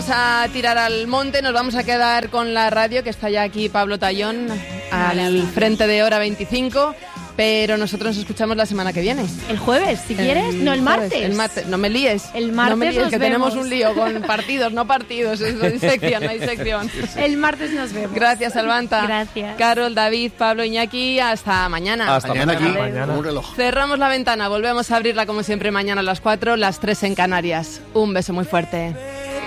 a tirar al monte, nos vamos a quedar con la radio, que está ya aquí Pablo Tallón, al frente de Hora 25. Pero nosotros nos escuchamos la semana que viene. ¿El jueves, si quieres? No, el martes. El martes. No me líes. El martes no me líes, nos que vemos. tenemos un lío con partidos, no partidos. No hay sección, no hay sección. El martes nos vemos. Gracias, Albanta. Gracias. Carol, David, Pablo, Iñaki, hasta mañana. Hasta mañana aquí, con un reloj. Cerramos la ventana, volvemos a abrirla como siempre mañana a las 4, las 3 en Canarias. Un beso muy fuerte.